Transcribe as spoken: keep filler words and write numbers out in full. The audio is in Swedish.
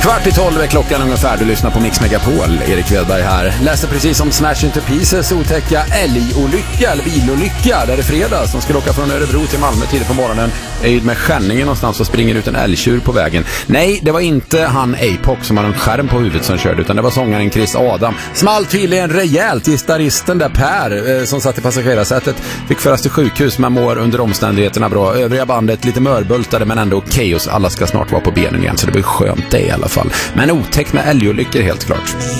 Kvart i tolv är klockan ungefär. Du lyssnar på Mix Megapol. Erik Wedberg här. Läste precis om Smash Into Pieces otäcka älgolycka eller bilolycka. Där det är fredags. De ska åka från Örebro till Malmö tidigt på morgonen. Är med Skänningen någonstans och springer ut en älgtjur på vägen. Nej, det var inte han Apoc som har en skärm på huvudet som körde, utan det var sångaren Chris Adam. Smal tydligen rejält. Gitarristen där Per eh, som satt i passagerarsätet fick föras till sjukhus men mår under omständigheterna bra. Övriga bandet lite mörbultade men ändå okej, och alla ska snart vara på benen igen, så det blir skönt det i alla fall. Men otäckt med älgolyckor helt klart.